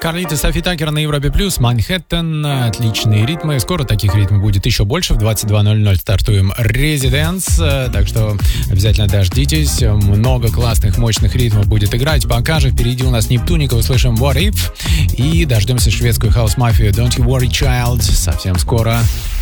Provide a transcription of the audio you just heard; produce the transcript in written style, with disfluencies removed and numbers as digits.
Карлито, Софи Такер на Европе Плюс, Манхэттен, отличные ритмы. Скоро таких ритмов будет еще больше. В 22:00 стартуем Residence, так что обязательно дождитесь. Много классных, мощных ритмов будет играть. Пока же впереди у нас Нептуника, услышим What If и дождемся шведскую хаус-мафию Don't You Worry Child совсем скоро.